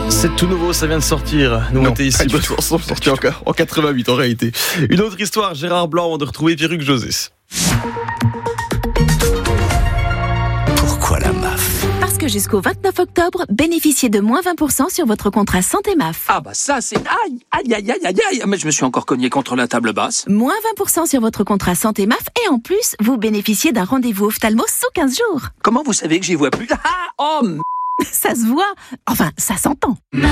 C'est tout nouveau, ça vient de sortir. Nous, on était ici, Besançon, sorti en 88 en réalité. Une autre histoire, Gérard Blanc, avant de retrouver Pierruc José. Pourquoi la MAF ? Parce que jusqu'au 29 octobre, bénéficiez de moins 20% sur votre contrat santé MAF. Ah bah ça c'est... Aïe. Mais je me suis encore cogné contre la table basse. Moins 20% sur votre contrat santé MAF et en plus, vous bénéficiez d'un rendez-vous ophtalmo sous 15 jours. Comment vous savez que j'y vois plus ? Ça se voit. Enfin, ça s'entend. MAF.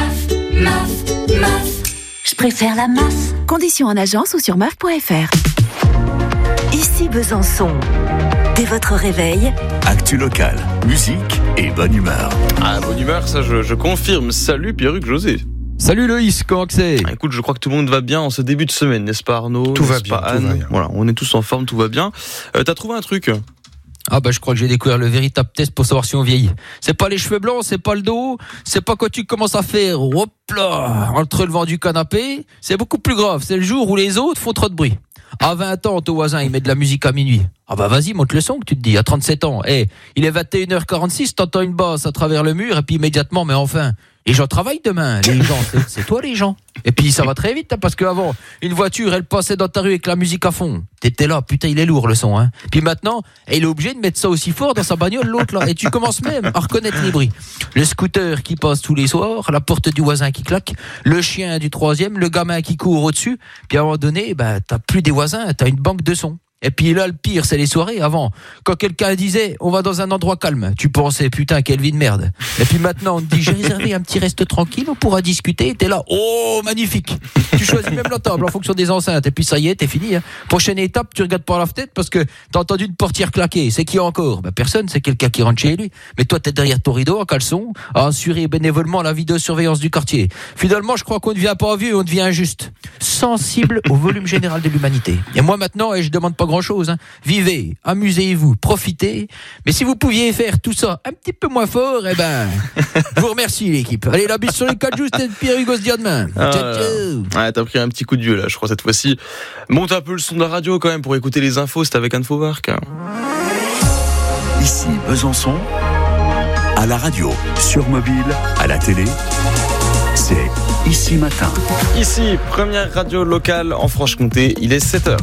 Je préfère la MAF. Conditions en agence ou sur MAF.fr. Ici Besançon. Dès votre réveil, Actu locale, musique et bonne humeur. Ah, bonne humeur, ça je confirme. Salut Pierruc José. Salut Loïs, comment c'est ? Écoute, je crois que tout le monde va bien en ce début de semaine, n'est-ce pas Arnaud ? Tout va n'est-ce bien, pas tout Anne ? va bien. Voilà, on est tous en forme, tout va bien. T'as trouvé un truc ? Ah bah je crois que j'ai découvert le véritable test pour savoir si on vieillit. C'est pas les cheveux blancs, c'est pas le dos, c'est pas quand tu commences à faire hop là entre le vent du canapé, c'est beaucoup plus grave, c'est le jour où les autres font trop de bruit. À 20 ans, ton voisin il met de la musique à minuit. Ah bah vas-y, monte le son que tu te dis. À 37 ans, il est 21h46, t'entends une basse à travers le mur et puis immédiatement, mais enfin, les gens travaillent demain. Les gens, c'est toi les gens. Et puis ça va très vite hein, parce qu'avant, une voiture elle passait dans ta rue avec la musique à fond. T'étais là, putain il est lourd le son. Hein. Puis maintenant, il est obligé de mettre ça aussi fort dans sa bagnole l'autre là. Et tu commences même à reconnaître les bruits. Le scooter qui passe tous les soirs, la porte du voisin qui claque, le chien du troisième, le gamin qui court au-dessus. Puis à un moment donné, t'as plus des voisins, t'as une banque de sons. Et puis là, le pire, c'est les soirées. Avant, quand quelqu'un disait, on va dans un endroit calme, tu pensais, putain, quelle vie de merde. Et puis maintenant, on te dit, j'ai réservé un petit reste tranquille, on pourra discuter. Et t'es là, oh, magnifique. Tu choisis même la table en fonction des enceintes. Et puis ça y est, t'es fini. Hein. Prochaine étape, tu regardes par la fenêtre parce que t'as entendu une portière claquer. C'est qui encore ? Personne, c'est quelqu'un qui rentre chez lui. Mais toi, t'es derrière ton rideau en caleçon, à assurer bénévolement la vidéosurveillance du quartier. Finalement, je crois qu'on ne devient pas vieux, on devient injuste. Sensible au volume général de l'humanité. Et moi maintenant, je demande pas grand-chose. Hein. Vivez, amusez-vous, profitez. Mais si vous pouviez faire tout ça un petit peu moins fort, je vous remercie l'équipe. Allez, la bise sur les 4 jours, c'était Pierruc, on se dit à demain. Ciao. Ouais, t'as pris un petit coup de vieux là, je crois cette fois-ci. Monte un peu le son de la radio quand même pour écouter les infos, c'était avec Anne Fauvarc. Ici Besançon, à la radio, sur mobile, à la télé, c'est Ici Matin. Ici, première radio locale en Franche-Comté, il est 7h.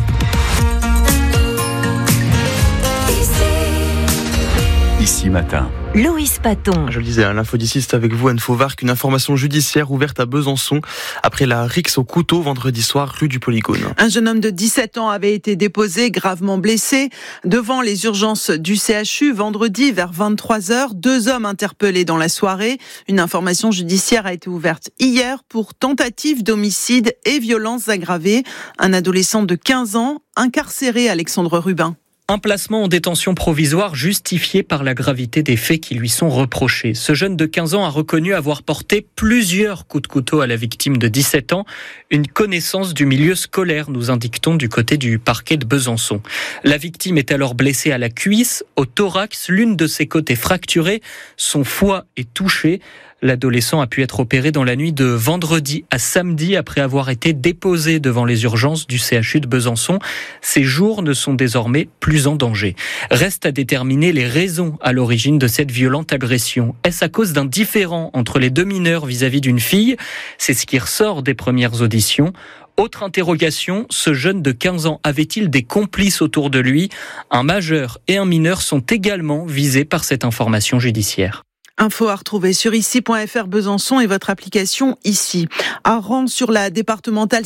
Ici Matin. Loïs Paton. Je le disais, l'info d'ici, c'est avec vous, Anne Fauvarc, une information judiciaire ouverte à Besançon après la rixe au couteau vendredi soir, rue du Polygone. Un jeune homme de 17 ans avait été déposé, gravement blessé, devant les urgences du CHU vendredi vers 23h. 2 hommes interpellés dans la soirée. Une information judiciaire a été ouverte hier pour tentative d'homicide et violences aggravées. Un adolescent de 15 ans incarcéré, Alexandre Rubin. Un placement en détention provisoire justifié par la gravité des faits qui lui sont reprochés. Ce jeune de 15 ans a reconnu avoir porté plusieurs coups de couteau à la victime de 17 ans. Une connaissance du milieu scolaire, nous indique-t-on du côté du parquet de Besançon. La victime est alors blessée à la cuisse, au thorax, l'une de ses côtes est fracturée, son foie est touché. L'adolescent a pu être opéré dans la nuit de vendredi à samedi après avoir été déposé devant les urgences du CHU de Besançon. Ses jours ne sont désormais plus en danger. Reste à déterminer les raisons à l'origine de cette violente agression. Est-ce à cause d'un différend entre les 2 mineurs vis-à-vis d'une fille ? C'est ce qui ressort des premières auditions. Autre interrogation, ce jeune de 15 ans avait-il des complices autour de lui ? Un majeur et un mineur sont également visés par cette information judiciaire. Info à retrouver sur ici.fr Besançon et votre application Ici. À Rans, sur la départementale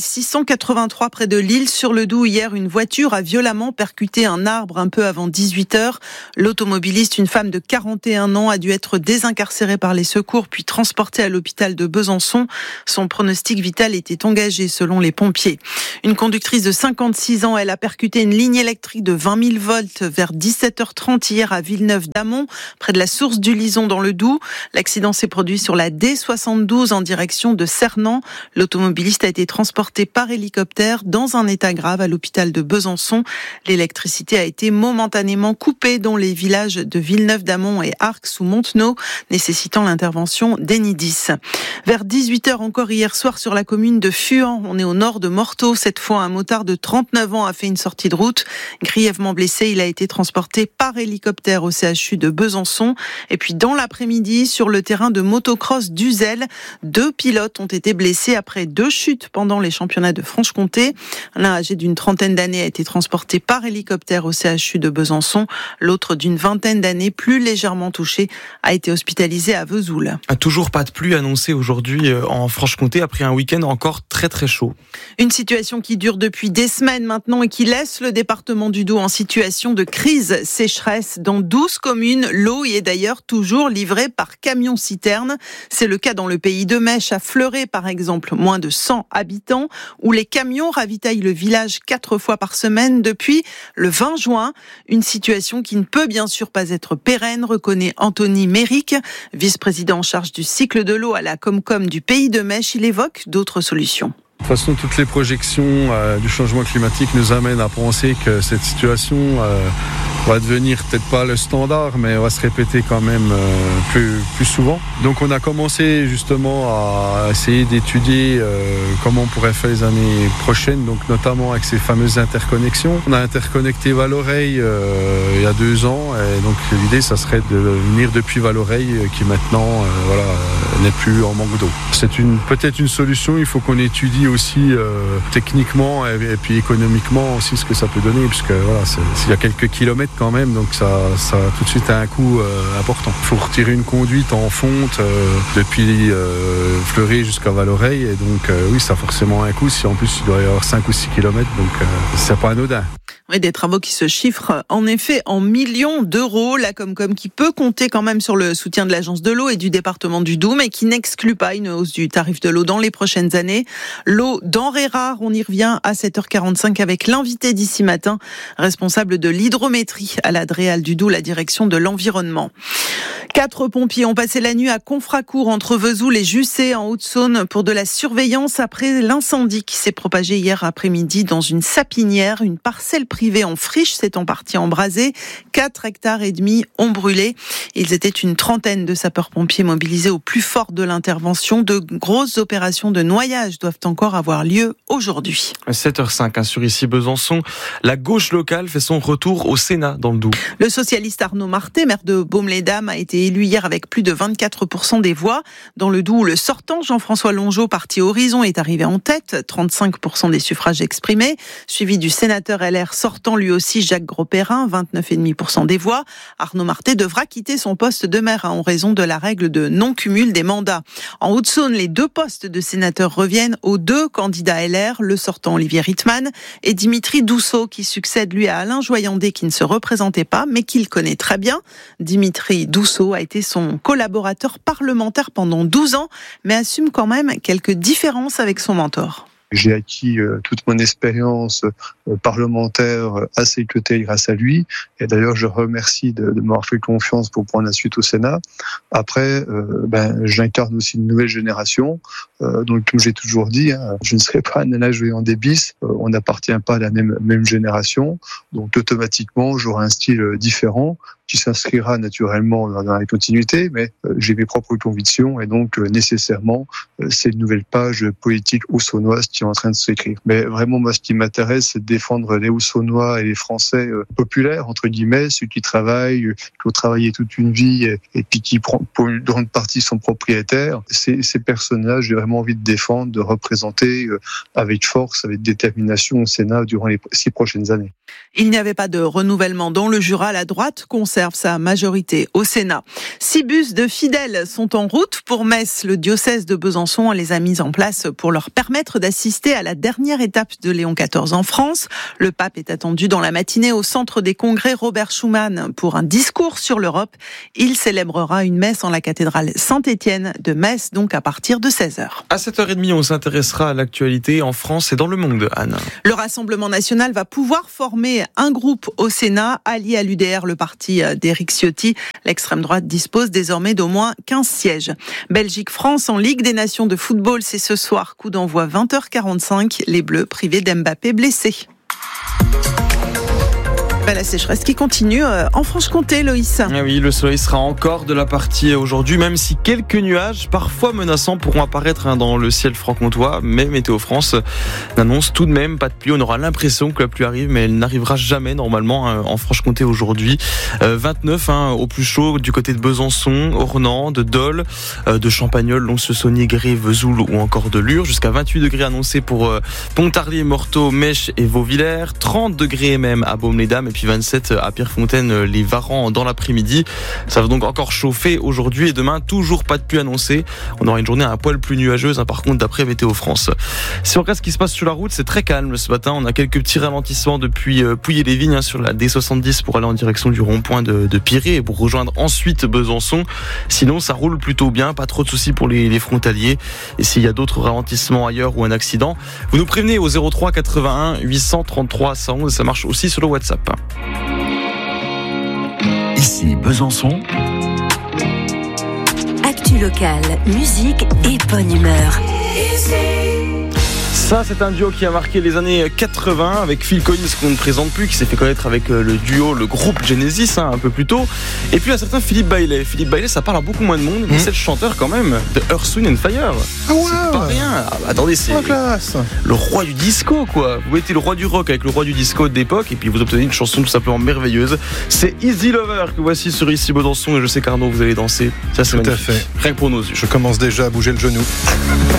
683 près de Lille, sur le Doubs, hier, une voiture a violemment percuté un arbre un peu avant 18h. L'automobiliste, une femme de 41 ans, a dû être désincarcérée par les secours puis transportée à l'hôpital de Besançon. Son pronostic vital était engagé selon les pompiers. Une conductrice de 56 ans, elle a percuté une ligne électrique de 20 000 volts vers 17h30 hier à Villeneuve-d'Amont, près de la source du Lison dans le Doubs. L'accident s'est produit sur la D72 en direction de Cernan. L'automobiliste a été transporté par hélicoptère dans un état grave à l'hôpital de Besançon. L'électricité a été momentanément coupée dans les villages de Villeneuve-d'Amont et Arx ou Montenau, nécessitant l'intervention d'Enidis. Vers 18h encore hier soir sur la commune de Fuan, on est au nord de Morteau. Cette fois, un motard de 39 ans a fait une sortie de route. Grièvement blessé, il a été transporté par hélicoptère au CHU de Besançon. Et puis dans l'après-midi, après-midi sur le terrain de motocross d'Uzel. 2 pilotes ont été blessés après 2 chutes pendant les championnats de Franche-Comté. L'un âgé d'une trentaine d'années a été transporté par hélicoptère au CHU de Besançon. L'autre d'une vingtaine d'années, plus légèrement touché, a été hospitalisé à Vesoul. Toujours pas de pluie annoncée aujourd'hui en Franche-Comté après un week-end encore très très chaud. Une situation qui dure depuis des semaines maintenant et qui laisse le département du Doubs en situation de crise sécheresse. Dans 12 communes, l'eau y est d'ailleurs toujours livrée par camion-citerne. C'est le cas dans le pays de Mèche, à Fleuret par exemple, moins de 100 habitants, où les camions ravitaillent le village 4 fois par semaine depuis le 20 juin. Une situation qui ne peut bien sûr pas être pérenne, reconnaît Anthony Méric, vice-président en charge du cycle de l'eau à la Comcom du pays de Mèche. Il évoque d'autres solutions. De toute façon, toutes les projections du changement climatique nous amènent à penser que cette situation va devenir peut-être pas le standard, mais va se répéter quand même plus souvent. Donc on a commencé justement à essayer d'étudier comment on pourrait faire les années prochaines, donc notamment avec ces fameuses interconnexions. On a interconnecté Val-Oreille il y a 2 ans, et donc l'idée ça serait de venir depuis Val-Oreille qui maintenant n'est plus en manque d'eau. C'est peut-être une solution, il faut qu'on étudie aussi techniquement et puis économiquement aussi ce que ça peut donner, puisque il y a quelques kilomètres quand même, donc ça tout de suite a un coût important. Il faut retirer une conduite en fonte depuis Fleuret jusqu'à Val-Oreille, et donc oui, ça a forcément un coût, si en plus il doit y avoir 5 ou 6 kilomètres, donc c'est pas anodin. Oui, des travaux qui se chiffrent en effet en millions d'euros. La Comcom qui peut compter quand même sur le soutien de l'Agence de l'eau et du département du Doubs, mais qui n'exclut pas une hausse du tarif de l'eau dans les prochaines années. L'eau, denrée rare, on y revient à 7h45 avec l'invité d'ici matin, responsable de l'hydrométrie à la DREAL du Doubs, la direction de l'environnement. 4 pompiers ont passé la nuit à Confracourt entre Vesoul et Jussey en Haute-Saône pour de la surveillance après l'incendie qui s'est propagé hier après-midi dans une sapinière, une parcelle privée en friche s'est en partie embrasée. 4 hectares et demi ont brûlé. Ils étaient une trentaine de sapeurs-pompiers mobilisés au plus fort de l'intervention. De grosses opérations de noyage doivent encore avoir lieu aujourd'hui. 7h05 sur ici Besançon. La gauche locale fait son retour au Sénat dans le Doubs. Le socialiste Arnaud Marté, maire de Baume-les-Dames, a été élu hier avec plus de 24% des voix. Dans le Doubs, le sortant Jean-François Longeot, parti Horizon, est arrivé en tête, 35% des suffrages exprimés, suivi du sénateur LR sortant lui aussi Jacques Grosperrin, 29,5% des voix. Arnaud Marté devra quitter son poste de maire en raison de la règle de non-cumul des mandats. En Haute-Saône, les 2 postes de sénateur reviennent aux 2 candidats LR, le sortant Olivier Rittmann et Dimitri Dousseau, qui succède lui à Alain Joyandé, qui ne se représentait pas, mais qu'il connaît très bien. Dimitri Dousseau a été son collaborateur parlementaire pendant 12 ans, mais assume quand même quelques différences avec son mentor. J'ai acquis toute mon expérience parlementaire à ses côtés grâce à lui. Et d'ailleurs, je remercie de m'avoir fait confiance pour prendre la suite au Sénat. Après, j'incarne aussi une nouvelle génération. Donc, comme j'ai toujours dit, je ne serai pas un Alain Joyandé bis. On n'appartient pas à la même génération. Donc, automatiquement, j'aurai un style différent qui s'inscrira naturellement dans la continuité, mais j'ai mes propres convictions et donc nécessairement, c'est une nouvelle page politique haut-saônoise qui est en train de s'écrire. Mais vraiment, moi, ce qui m'intéresse, c'est de défendre les Hauts-Saônois et les Français populaires, entre guillemets, ceux qui travaillent, qui ont travaillé toute une vie et puis qui, pour une grande partie, sont propriétaires. Ces personnes-là, j'ai vraiment envie de défendre, de représenter avec force, avec détermination au Sénat durant les 6 prochaines années. Il n'y avait pas de renouvellement dans le Jura. La droite conserve sa majorité au Sénat. 6 bus de fidèles sont en route pour Metz. Le diocèse de Besançon les a mis en place pour leur permettre d'assister à la dernière étape de Léon XIV en France. Le pape est attendu dans la matinée au centre des congrès Robert Schuman pour un discours sur l'Europe. Il célébrera une messe en la cathédrale Saint-Étienne de Metz, donc à partir de 16h. À 7h30, on s'intéressera à l'actualité en France et dans le monde, Anne. Le Rassemblement national va pouvoir former un groupe au Sénat, allié à l'UDR, le parti d'Éric Ciotti. L'extrême droite dispose désormais d'au moins 15 sièges. Belgique-France en Ligue des Nations de football, c'est ce soir, coup d'envoi 20h45, les Bleus privés d'Mbappé blessé. La sécheresse qui continue en Franche-Comté, Loïs. Ah oui, le soleil sera encore de la partie aujourd'hui, même si quelques nuages, parfois menaçants, pourront apparaître dans le ciel franc-comtois. Mais Météo France n'annonce tout de même pas de pluie. On aura l'impression que la pluie arrive, mais elle n'arrivera jamais normalement en Franche-Comté aujourd'hui. 29 au plus chaud du côté de Besançon, Ornans, de Dole, de Champagnole, Lons-le-Saunier, Gré, Vesoul ou encore de Lure. Jusqu'à 28 degrés annoncés pour Pontarlier, Morteau, Mèche et Vauvillers. 30 degrés même à Baume-les-Dames et puis 27 à Pierrefontaine, les Varans dans l'après-midi. Ça va donc encore chauffer aujourd'hui et demain. Toujours pas de pluie annoncée. On aura une journée un poil plus nuageuse par contre d'après Météo France. Si on regarde ce qui se passe sur la route, c'est très calme ce matin. On a quelques petits ralentissements depuis Pouilly-les-Vignes sur la D70 pour aller en direction du rond-point de Pirée et pour rejoindre ensuite Besançon. Sinon ça roule plutôt bien, pas trop de soucis pour les frontaliers. Et s'il y a d'autres ralentissements ailleurs ou un accident, vous nous prévenez au 03 81 833 111. Ça marche aussi sur le WhatsApp. Ici Besançon. Actu locale, musique et bonne humeur. Ça, c'est un duo qui a marqué les années 80 avec Phil Collins qu'on ne présente plus, qui s'est fait connaître avec le groupe Genesis un peu plus tôt. Et puis un certain Philippe Bailey. Philippe Bailey, ça parle à beaucoup moins de monde, mais c'est le chanteur quand même de Earth, Wind and Fire. Ah ouais, c'est pas rien. Attendez, c'est le roi du disco, quoi. Vous mettez le roi du rock avec le roi du disco d'époque, et puis vous obtenez une chanson tout simplement merveilleuse. C'est Easy Lover que voici sur Ici Besançon, et je sais qu'Arnaud, vous allez danser. Ça, c'est magnifique. Tout à fait. Rien que pour nos yeux. Je commence déjà à bouger le genou.